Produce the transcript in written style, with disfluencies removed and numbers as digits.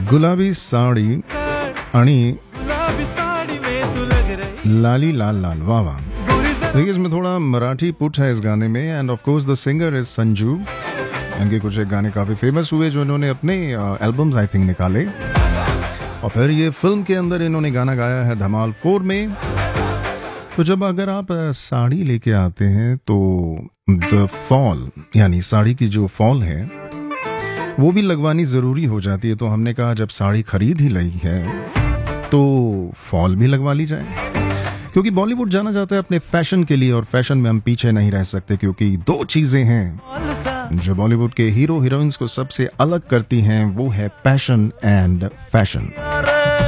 गुलाबी साड़ी आणि लाली लाल लाल, वाह वाह। देखिए इसमें थोड़ा मराठी पुट है इस गाने में, end of course the singer is Sanju. इनके कुछ एक गाने काफी फेमस हुए जो इन्होंने अपने एल्बम्स आई थिंक निकाले, और फिर ये फिल्म के अंदर इन्होंने गाना गाया है धमाल 4 में। तो जब अगर आप साड़ी लेके आते हैं तो द फॉल यानी साड़ी की जो फॉल है वो भी लगवानी जरूरी हो जाती है। तो हमने कहा जब साड़ी खरीद ही ली है तो फॉल भी लगवा ली जाए, क्योंकि बॉलीवुड जाना जाता है अपने फैशन के लिए, और फैशन में हम पीछे नहीं रह सकते, क्योंकि दो चीजें हैं जो बॉलीवुड के हीरो हीरोइंस को सबसे अलग करती हैं, वो है पैशन एंड फैशन।